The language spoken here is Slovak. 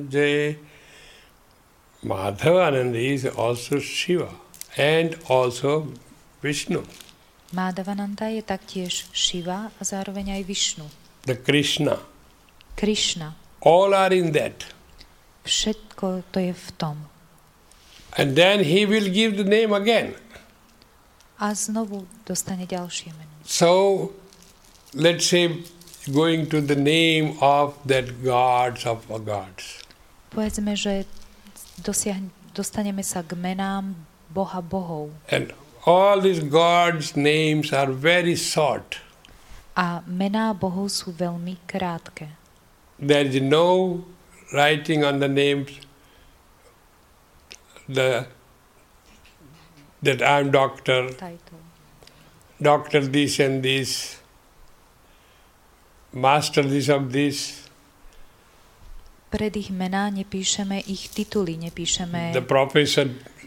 Jay Madhavananda is also Shiva and also Vishnu. Madhavananda je taktiež Shiva a zároveň aj Vishnu. The Krishna. Krishna. All are in that. Všetko to je v tom. And then he will give the name again. A znovu dostane ďalšie meno. So, let's say, going to the name of that gods of gods. Povedzme, že dostaneme sa k menám Boha bohov. And all these gods' names are very short. A mená bohov sú veľmi krátke. There is no writing on the names that I'm doctor, doctor this and this, master this of this. Pred ich mená nepíšeme ich tituly, nepíšeme The profession